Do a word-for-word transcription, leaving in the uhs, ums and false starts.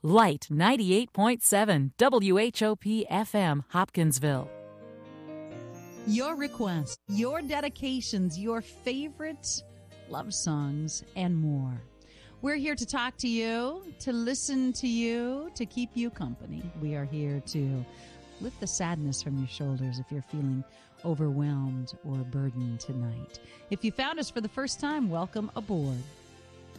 Light ninety-eight point seven W H O P F M, Hopkinsville. Your requests, your dedications, your favorite love songs, and more. We're here to talk to you, to listen to you, to keep you company. We are here to lift the sadness from your shoulders if you're feeling overwhelmed or burdened tonight. If you found us for the first time, welcome aboard.